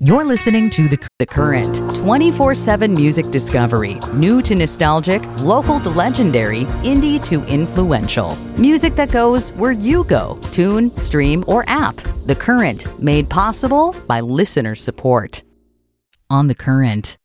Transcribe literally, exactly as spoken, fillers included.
You're listening to The, the Current, twenty-four seven music discovery. New to nostalgic, local to legendary, indie to influential. Music that goes where you go. Tune, stream, or app. The Current, made possible by listener support. On The Current.